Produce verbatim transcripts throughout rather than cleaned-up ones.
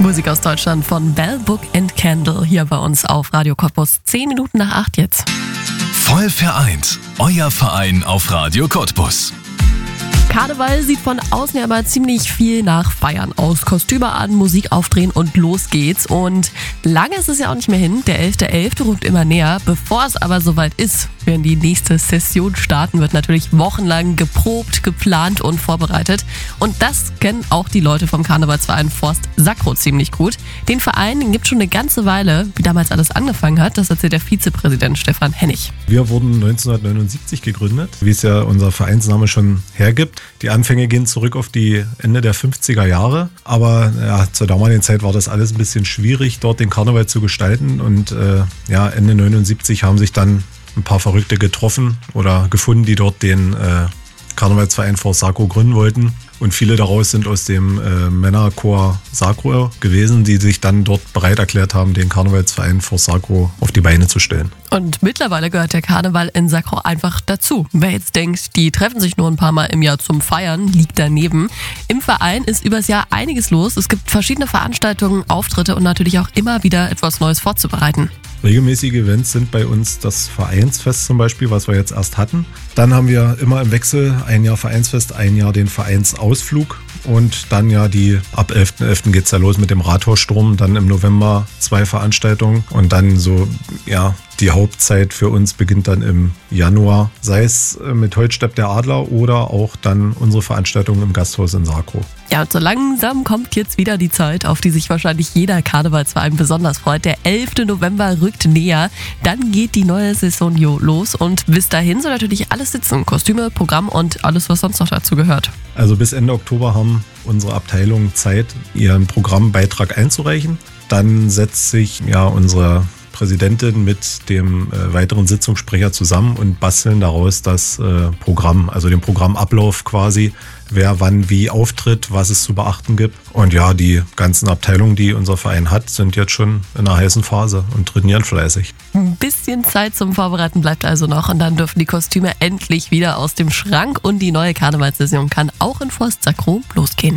Musik aus Deutschland von Bell, Book and Candle hier bei uns auf Radio Cottbus. Zehn Minuten nach acht jetzt. Voll vereint. Euer Verein auf Radio Cottbus. Karneval sieht von außen ja aber ziemlich viel nach Feiern aus. Kostüme an, Musik aufdrehen und los geht's. Und lange ist es ja auch nicht mehr hin. Der elfter elfter rückt immer näher. Bevor es aber soweit ist, wenn die nächste Session starten, wird natürlich wochenlang geprobt, geplant und vorbereitet. Und das kennen auch die Leute vom Karnevalsverein Forst Sacro ziemlich gut. Den Verein, den gibt es schon eine ganze Weile. Wie damals alles angefangen hat, das erzählt der Vizepräsident Stefan Hennig. Wir wurden neunzehnhundertneunundsiebzig gegründet, wie es ja unser Vereinsname schon hergibt. Die Anfänge gehen zurück auf die Ende der fünfziger Jahre, aber ja, zur damaligen Zeit war das alles ein bisschen schwierig, dort den Karneval zu gestalten. Und äh, ja, Ende neunundsiebzig haben sich dann ein paar Verrückte getroffen oder gefunden, die dort den äh, Karnevalsverein Forst Sacro gründen wollten. Und viele daraus sind aus dem äh, Männerchor Sacro gewesen, die sich dann dort bereit erklärt haben, den Karnevalsverein Forst Sacro auf die Beine zu stellen. Und mittlerweile gehört der Karneval in Sacro einfach dazu. Wer jetzt denkt, die treffen sich nur ein paar Mal im Jahr zum Feiern, liegt daneben. Im Verein ist übers Jahr einiges los. Es gibt verschiedene Veranstaltungen, Auftritte und natürlich auch immer wieder etwas Neues vorzubereiten. Regelmäßige Events sind bei uns das Vereinsfest zum Beispiel, was wir jetzt erst hatten. Dann haben wir immer im Wechsel ein Jahr Vereinsfest, ein Jahr den Vereinsausflug und dann ja die, ab elfter elfter geht es ja los mit dem Rathaussturm, dann im November zwei Veranstaltungen und dann so, ja, die Hauptzeit für uns beginnt dann im Januar, sei es mit Holzstepp der Adler oder auch dann unsere Veranstaltung im Gasthaus in Sacro. Ja, und so langsam kommt jetzt wieder die Zeit, auf die sich wahrscheinlich jeder Karnevalsverein besonders freut. Der elfter November rückt näher, dann geht die neue Saison los und bis dahin soll natürlich alles sitzen. Kostüme, Programm und alles, was sonst noch dazu gehört. Also bis Ende Oktober haben unsere Abteilungen Zeit, ihren Programmbeitrag einzureichen. Dann setzt sich ja unsere Präsidentin mit dem äh, weiteren Sitzungssprecher zusammen und basteln daraus das äh, Programm, also den Programmablauf quasi, wer wann wie auftritt, was es zu beachten gibt. Und ja, die ganzen Abteilungen, die unser Verein hat, sind jetzt schon in einer heißen Phase und trainieren fleißig. Ein bisschen Zeit zum Vorbereiten bleibt also noch und dann dürfen die Kostüme endlich wieder aus dem Schrank und die neue Karnevalssaison kann auch in Forst Sacro losgehen.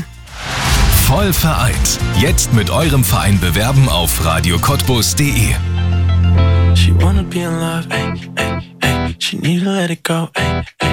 Voll vereint. Jetzt mit eurem Verein bewerben auf radio cottbus punkt de. She wanna be in love, ay, ay, ay. She need to let it go, ay, ay.